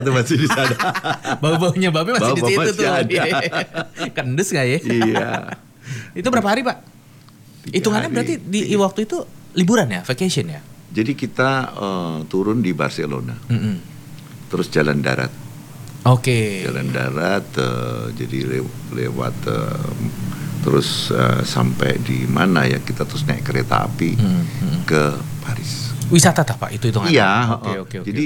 Itu masih di sana. Bau-baunya Babe masih di situ tuh. Kendus gak ya? Iya. Itu berapa hari, Pak? 3 Hitungannya hari. berarti di waktu itu liburan ya, vacation ya? Jadi kita turun di Barcelona. Terus jalan darat. Oke. Jalan darat, jadi lewat terus sampai di mana ya, kita terus naik kereta api ke Paris. Wisata tak Pak itu hitungannya? Iya. Oke. Jadi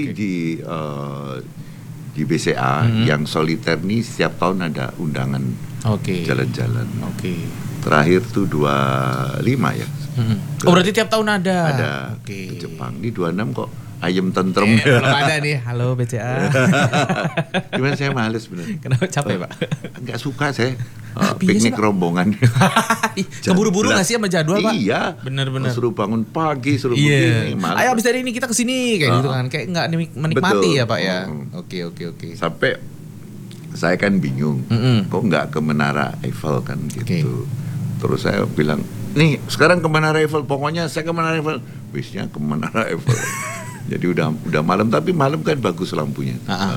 di BCA yang soliter nih setiap tahun ada undangan jalan-jalan. Oke. Terakhir tuh 25 ya. Oh berarti tiap tahun ada? Ada. Oke. Ke Jepang. Ini 26 kok ayem tentrem. Belum ada nih. Halo BCA. Gimana, saya males bener. Kenapa capek Pak? Enggak suka saya sih, piknik Pak? rombongan. Keburu-buru gak sih sama jadwal Pak? Iya. Bener-bener. Suruh bangun pagi, suruh begini. Malas. Ayo abis dari ini kita kesini kayak gitu kan. Kayak gak menikmati Betul. ya Pak ya. Oke. Sampai saya kan bingung. Kok nggak ke Menara Eiffel kan gitu. Terus saya bilang, nih sekarang ke Menara Eiffel. Pokoknya saya ke Menara Eiffel. Wisnya ke Menara Eiffel. Jadi udah malam, tapi malam kan bagus lampunya.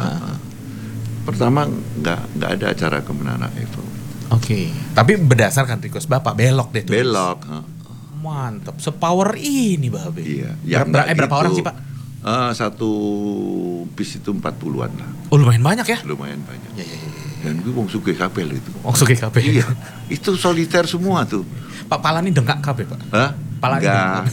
Pertama nggak ada acara ke Menara Eiffel. Oke. Tapi berdasarkan request Bapak belok deh tuh. Belok. Mantap. Sepower ini Babe. Iya. Berapa orang sih Pak? Satu bis itu 40-an lah. Oh lumayan banyak ya? Lumayan banyak. Ya. Dan gue mau sugih kapel itu. Suge kabeh. Iya. Itu soliter semua tuh. Pak Palani dengkak kabeh Pak. Hah? Palani Enggak.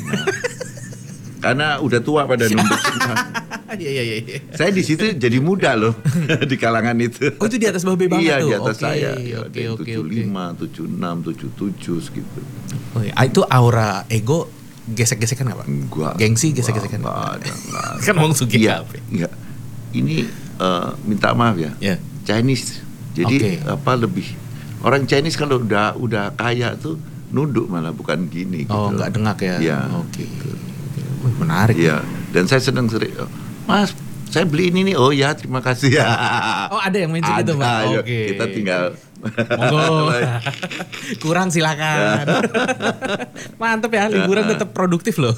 Karena udah tua pada nunduk semua. Iya. Saya di situ jadi muda loh di kalangan itu. Oh itu di atas Babe banget iya, tuh? Di atas Oke, saya. Oke. 75, 76, 77 segitu. Oh, iya. Itu aura ego gesek-gesekan gak Pak? Enggak. Gengsi gesek-gesekan? Enggak ada. Kan ngomong Suge Iya. kabeh. Iya. Ini minta maaf ya. Iya. Chinese. Jadi lebih orang Chinese kalau udah kaya tuh nunduk malah, bukan gini. Oh gitu. nggak dengak ya? Iya. Oke. Wih, menarik. Iya. Dan saya sering Mas, saya beli ini nih. Oh ya, terima kasih ya. Oh ada yang mention gitu Pak? Ayo, Oke. kita tinggal. Monggo. Kurang silakan. Mantep ya, liburan tetap produktif loh.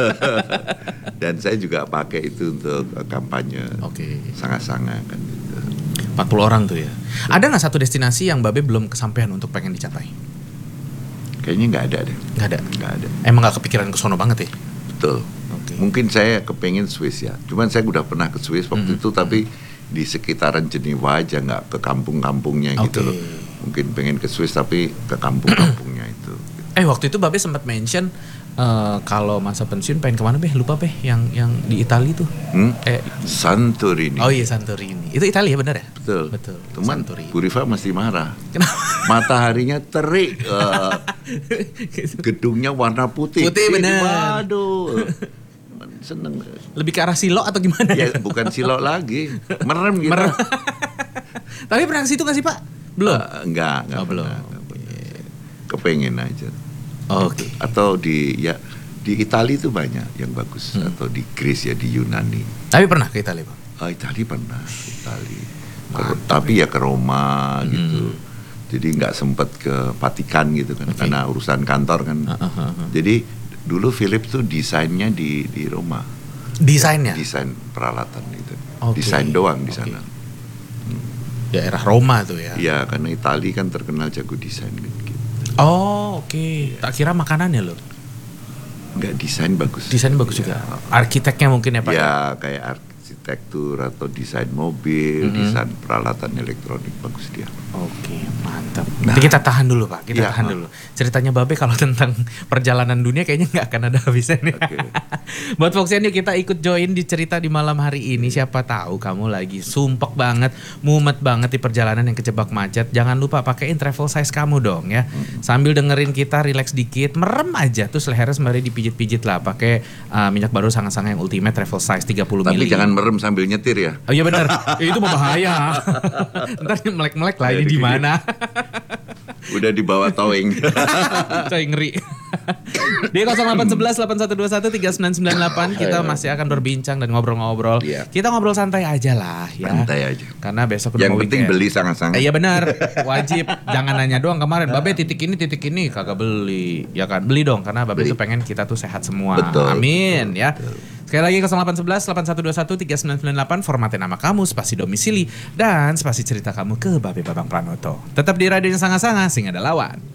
Dan saya juga pakai itu untuk kampanye. Oke. Sangat-sangat kan gitu. 40 orang tuh ya. Ada nggak satu destinasi yang Babe belum kesampaian untuk pengen dicapai? Kayaknya nggak ada deh. Nggak ada. Nggak ada. Emang nggak kepikiran ke sono banget ya? Betul. Oke. Mungkin saya kepengen Swiss ya. Cuman saya udah pernah ke Swiss waktu itu, tapi di sekitaran Jenewa aja, nggak ke kampung-kampungnya gitu loh. Mungkin pengen ke Swiss tapi ke kampung-kampungnya itu. Waktu itu Babe sempat mention kalau masa pensiun pengen kemana lupa yang di Italia tuh. Santorini. Oh iya Santorini. Itu Italia benar ya? Betul. Teman Santorini. Bu Rifa masih marah. Kenapa? Mataharinya terik, gedungnya warna putih. Putih bener. Waduh. Seneng. Lebih ke arah silok atau gimana? Ya bukan silok lagi, merem gitu. Tapi pernah ke situ nggak sih Pak? Belum. Enggak belum. Kepengen aja. Oke. Atau di Italia itu banyak yang bagus, atau di Greece ya, di Yunani. Tapi pernah ke Italia Pak? Italia pernah, tapi ya ke Roma gitu. Jadi nggak sempet ke Vatikan gitu kan, karena urusan kantor kan. Jadi dulu Philips tuh desainnya di Roma. Desainnya? Desain peralatan itu. Okay. Desain doang di sana. Daerah Roma tuh ya? Iya, karena Italia kan terkenal jago desain gitu. Oh oke. Tak kira makanannya loh. Enggak, desain bagus. Desain bagus juga. Arsiteknya mungkin ya Pak? Ya kayak arsitektur atau desain mobil, desain peralatan elektronik, bagus dia. Oke, mantap. Nanti kita tahan dulu Pak, tahan dulu. Ceritanya Babe kalau tentang perjalanan dunia kayaknya nggak akan ada habisnya nih. Okay. Buat Foxian yuk kita ikut join di cerita di malam hari ini. Siapa tahu kamu lagi sumpek banget, mumet banget di perjalanan yang kejebak macet. Jangan lupa pakein travel size kamu dong ya. Sambil dengerin kita relax dikit, merem aja. Terus lehernya sembari dipijit-pijit lah. Pakai minyak baru sangat-sangat yang ultimate travel size 30 ml. Tapi jangan merem sambil nyetir ya. Oh iya benar. Itu mah bahaya. Ntar melek-melek lah ini di mana. Udah dibawa towing. Coy ngeri. Di 0811 8121 3998 kita masih akan berbincang dan ngobrol-ngobrol. Yeah. Kita ngobrol santai aja lah ya. Santai aja. Karena besok udah yang mau penting weekend. beli sangat-sangat. Iya benar, wajib. Jangan nanya doang kemarin, Babe titik ini kagak beli. Ya kan, beli dong karena Babe tuh pengen kita tuh sehat semua. Betul. Amin ya. Sekali lagi 0811 8121 3998, formatin nama kamu, spasi domisili, dan spasi cerita kamu ke Babe Babang Pranoto. Tetap di radionya Sanga-Sanga, sing ada lawan.